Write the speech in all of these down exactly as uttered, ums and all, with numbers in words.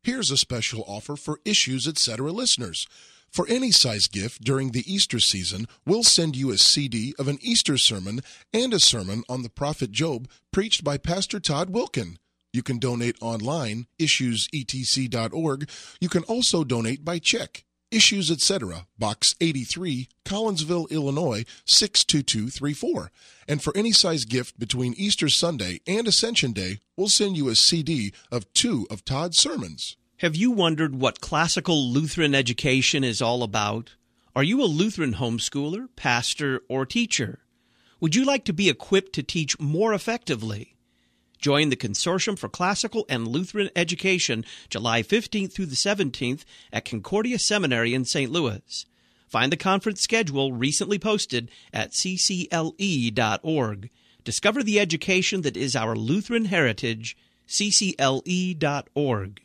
Here's a special offer for Issues Etc. listeners. For any size gift during the Easter season, we'll send you a C D of an Easter sermon and a sermon on the prophet Job preached by Pastor Todd Wilkin. You can donate online, issues e t c dot org. You can also donate by check. Issues Etc., Box eighty-three, Collinsville, Illinois, six two two three four. And for any size gift between Easter Sunday and Ascension Day, we'll send you a C D of two of Todd's sermons. Have you wondered what classical Lutheran education is all about? Are you a Lutheran homeschooler, pastor, or teacher? Would you like to be equipped to teach more effectively? Join the Consortium for Classical and Lutheran Education July fifteenth through the seventeenth at Concordia Seminary in Saint Louis. Find the conference schedule recently posted at c c l e dot org. Discover the education that is our Lutheran heritage, c c l e dot org.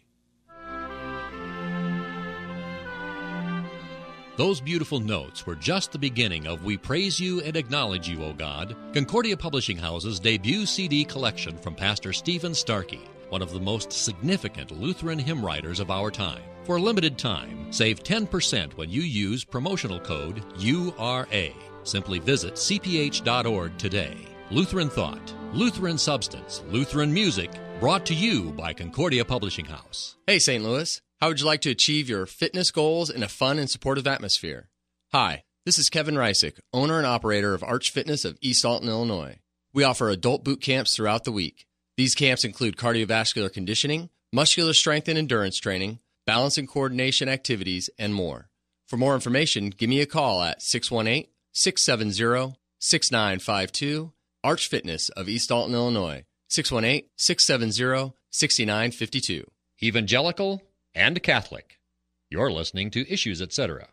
Those beautiful notes were just the beginning of We Praise You and Acknowledge You, O God, Concordia Publishing House's debut C D collection from Pastor Stephen Starkey, one of the most significant Lutheran hymn writers of our time. For a limited time, save ten percent when you use promotional code U R A. Simply visit c p h dot org today. Lutheran Thought, Lutheran Substance, Lutheran Music, brought to you by Concordia Publishing House. Hey, Saint Louis. How would you like to achieve your fitness goals in a fun and supportive atmosphere? Hi, this is Kevin Reisick, owner and operator of Arch Fitness of East Alton, Illinois. We offer adult boot camps throughout the week. These camps include cardiovascular conditioning, muscular strength and endurance training, balance and coordination activities, and more. For more information, give me a call at six one eight, six seven zero, six nine five two, Arch Fitness of East Alton, Illinois, six one eight, six seven zero, six nine five two. Evangelical and Catholic. You're listening to Issues Etc.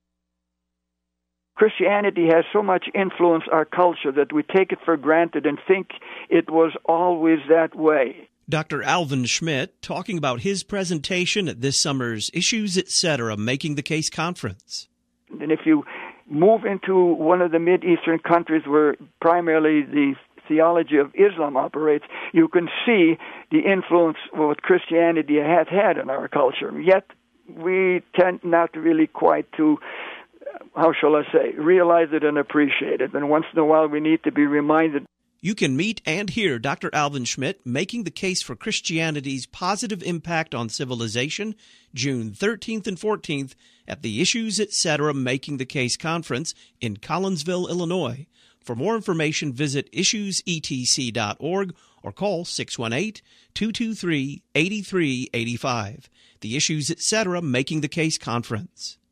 Christianity has so much influenced our culture that we take it for granted and think it was always that way. Doctor Alvin Schmidt talking about his presentation at this summer's Issues Etc. Making the Case Conference. And if you move into one of the Mid-Eastern countries where primarily the theology of Islam operates, you can see the influence of what Christianity has had in our culture. Yet we tend not really quite to, how shall I say, realize it and appreciate it. And once in a while we need to be reminded. You can meet and hear Doctor Alvin Schmidt making the case for Christianity's positive impact on civilization June thirteenth and fourteenth at the Issues Etc. Making the Case Conference in Collinsville, Illinois. For more information, visit issues e t c dot org or call six one eight, two two three, eight three eight five. The Issues Etc. Making the Case Conference.